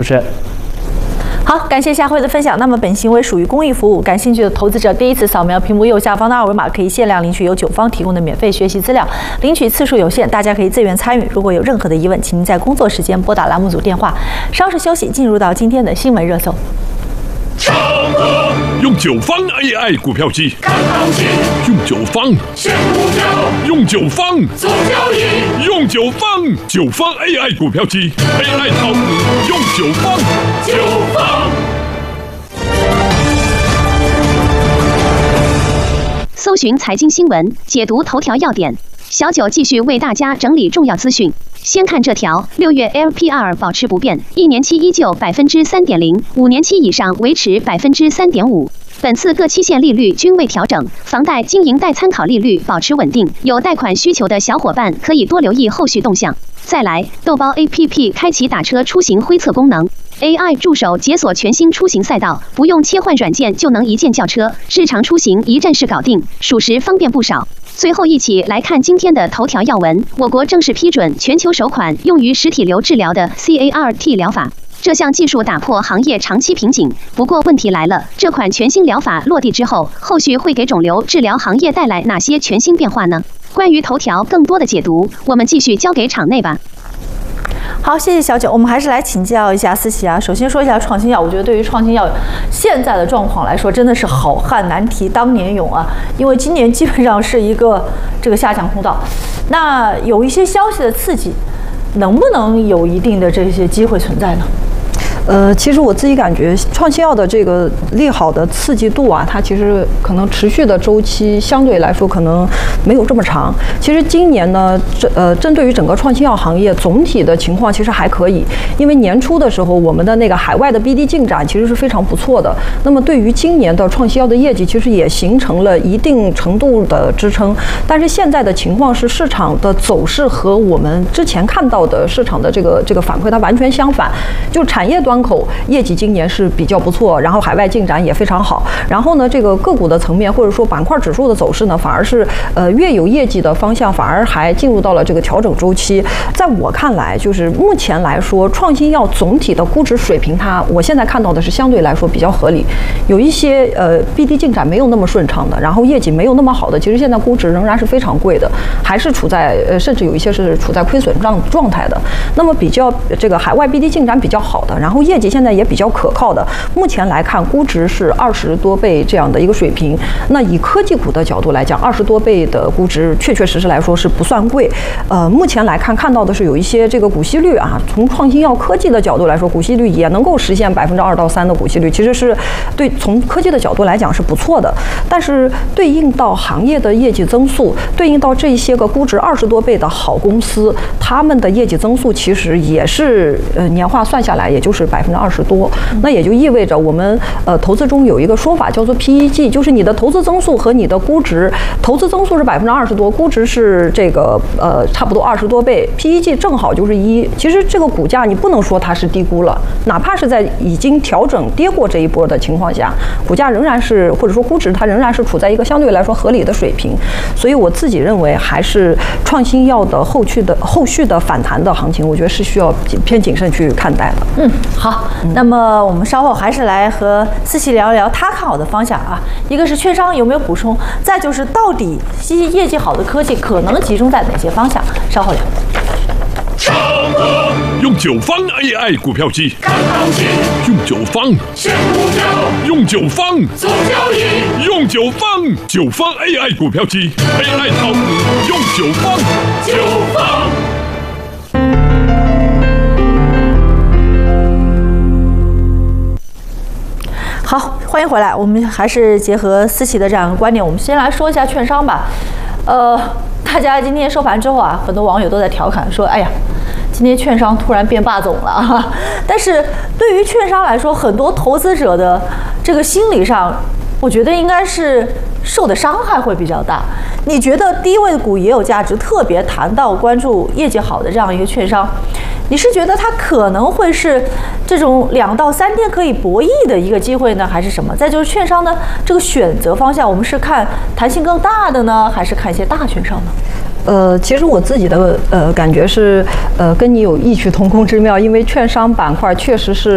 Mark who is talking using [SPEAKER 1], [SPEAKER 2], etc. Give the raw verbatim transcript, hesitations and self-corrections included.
[SPEAKER 1] 持人。
[SPEAKER 2] 好，感谢夏辉的分享。那么本行为属于公益服务，感兴趣的投资者第一次扫描屏幕右下方的二维码，可以限量领取由九方提供的免费学习资料，领取次数有限，大家可以自愿参与。如果有任何的疑问，请您在工作时间拨打栏目组电话。稍事休息，进入到今天的新闻热搜。
[SPEAKER 3] 用九方 A I 股票机看行情，用九方选股票，用九方做交易，用九方九方 A I 股票机 A I 炒股，用九方九方。
[SPEAKER 4] 搜寻财经新闻，解读头条要点。小九继续为大家整理重要资讯。先看这条，六月 L P R 保持不变，一年期依旧百分之三点零，五年期以上维持百分之三点五。本次各期限利率均未调整，房贷经营贷参考利率保持稳定。有贷款需求的小伙伴可以多留意后续动向。再来，豆包 A P P 开启打车出行灰测功能。A I 助手解锁全新出行赛道，不用切换软件就能一键叫车，日常出行一站式搞定，属实方便不少。最后一起来看今天的头条要闻，我国正式批准全球首款用于实体瘤治疗的 C A R T 疗法。这项技术打破行业长期瓶颈，不过问题来了，这款全新疗法落地之后，后续会给肿瘤治疗行业带来哪些全新变化呢？关于头条更多的解读，我们继续交给场内吧。
[SPEAKER 2] 好，谢谢小九。我们还是来请教一下思琪啊。首先说一下创新药，我觉得对于创新药现在的状况来说，真的是好汉难提当年勇啊。因为今年基本上是一个这个下降通道，那有一些消息的刺激，能不能有一定的这些机会存在呢？
[SPEAKER 5] 呃，其实我自己感觉创新药的这个利好的刺激度啊，它其实可能持续的周期相对来说可能没有这么长。其实今年呢，这呃针对于整个创新药行业总体的情况其实还可以，因为年初的时候我们的那个海外的 B D 进展其实是非常不错的。那么对于今年的创新药的业绩，其实也形成了一定程度的支撑。但是现在的情况是市场的走势和我们之前看到的市场的这个这个反馈它完全相反，就产业端口业绩今年是比较不错，然后海外进展也非常好。然后呢，这个个股的层面或者说板块指数的走势呢，反而是呃越有业绩的方向，反而还进入到了这个调整周期。在我看来，就是目前来说，创新药总体的估值水平它，我现在看到的是相对来说比较合理。有一些呃 B D 进展没有那么顺畅的，然后业绩没有那么好的，其实现在估值仍然是非常贵的，还是处在呃甚至有一些是处在亏损状状态的。那么比较这个海外 B D 进展比较好的，然后业绩现在也比较可靠的，目前来看估值是二十多倍这样的一个水平。那以科技股的角度来讲，二十多倍的估值确确实实来说是不算贵。呃，目前来看看到的是有一些这个股息率啊，从创新药科技的角度来说，股息率也能够实现百分之二到三的股息率，其实是对从科技的角度来讲是不错的。但是对应到行业的业绩增速，对应到这些个估值二十多倍的好公司，他们的业绩增速其实也是呃年化算下来也就是百分之二十多。那也就意味着我们呃投资中有一个说法叫做 P E G， 就是你的投资增速和你的估值，投资增速是百分之二十多，估值是这个呃差不多二十多倍 ，P E G 正好就是一。其实这个股价你不能说它是低估了，哪怕是在已经调整跌过这一波的情况下，股价仍然是或者说估值它仍然是处在一个相对来说合理的水平。所以我自己认为还是创新药的后续的后续的反弹的行情，我觉得是需要偏谨慎去看待的。
[SPEAKER 2] 嗯，好，嗯、那么我们稍后还是来和思琪聊一聊他看好的方向啊。一个是券商有没有补充，再就是到底业绩好的科技可能集中在哪些方向，稍后聊。
[SPEAKER 3] 用九方 A I 股票机看行情，用九方选股票，用九方做交易，用九方九方 A I 股票机 A I 炒股，用九方九方。
[SPEAKER 2] 好，欢迎回来。我们还是结合思琪的这样一个观点，我们先来说一下券商吧。呃，大家今天收盘之后啊，很多网友都在调侃说：“哎呀，今天券商突然变霸总了哈。”但是对于券商来说，很多投资者的这个心理上，我觉得应该是受的伤害会比较大。你觉得低位股也有价值？特别谈到关注业绩好的这样一个券商，你是觉得它可能会是这种两到三天可以博弈的一个机会呢，还是什么？再就是券商呢，这个选择方向，我们是看弹性更大的呢，还是看一些大券商呢？
[SPEAKER 5] 呃，其实我自己的呃感觉是，呃，跟你有异曲同工之妙，因为券商板块确实是